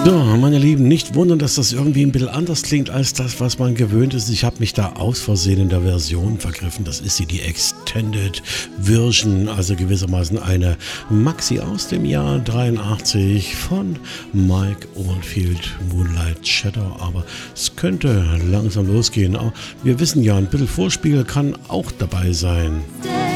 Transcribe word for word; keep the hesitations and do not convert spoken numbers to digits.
So, meine Lieben, nicht wundern, dass das irgendwie ein bisschen anders klingt als das, was man gewöhnt ist. Ich habe mich da aus Versehen in der Version vergriffen. Das ist sie, die Extended Version, also gewissermaßen eine Maxi aus dem Jahr dreiundachtzig von Mike Oldfield, Moonlight Shadow. Aber es könnte langsam losgehen. Aber wir wissen ja, ein bisschen Vorspiel kann auch dabei sein.